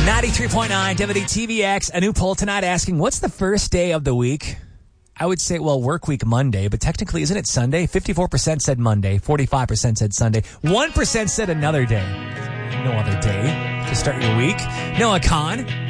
93.9 WTVX. A new poll tonight asking, what's the first day of the week? I would say, work week Monday, but technically, isn't it Sunday? 54% said Monday, 45% said Sunday, 1% said another day. No other day to start your week. Noah Kahn